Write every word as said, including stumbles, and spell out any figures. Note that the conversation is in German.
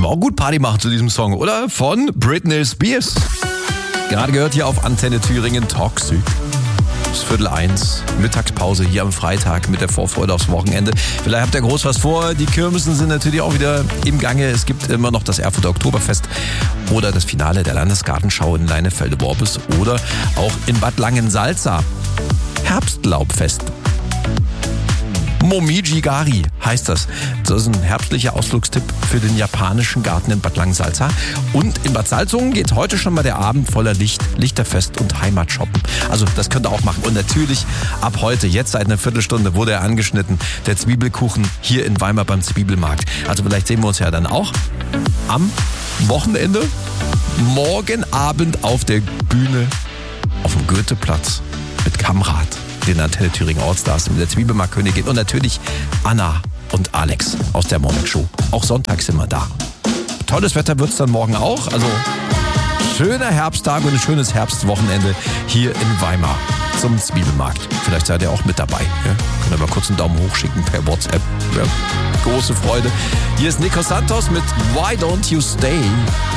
wir auch gut Party machen zu diesem Song, oder? Von Britney Spears. Gerade gehört hier auf Antenne Thüringen Toxic. Es ist Viertel eins, Mittagspause hier am Freitag mit der Vorfreude aufs Wochenende. Vielleicht habt ihr groß was vor. Die Kirmesen sind natürlich auch wieder im Gange. Es gibt immer noch das Erfurter Oktoberfest oder das Finale der Landesgartenschau in Leinefelde-Worbis oder auch in Bad Langensalza. Herbstlaubfest. Momiji-Gari heißt das. Das ist ein herbstlicher Ausflugstipp für den japanischen Garten in Bad Langensalza. Und in Bad Salzungen geht heute schon mal der Abend voller Licht, Lichterfest und Heimatshoppen. Also das könnt ihr auch machen. Und natürlich ab heute, jetzt seit einer Viertelstunde, wurde er angeschnitten, der Zwiebelkuchen hier in Weimar beim Zwiebelmarkt. Also vielleicht sehen wir uns ja dann auch am Wochenende, morgen Abend auf der Bühne auf dem Goetheplatz mit Kamrat, den Antenne Thüringen Allstars, mit der Zwiebelmarktkönigin und natürlich Anna und Alex aus der Morning Show. Auch sonntags sind wir da. Tolles Wetter wird es dann morgen auch. Also schöner Herbsttag und ein schönes Herbstwochenende hier in Weimar zum Zwiebelmarkt. Vielleicht seid ihr auch mit dabei. Ja? Könnt ihr mal kurz einen Daumen hoch schicken per WhatsApp. Ja? Große Freude. Hier ist Nico Santos mit Why Don't You Stay?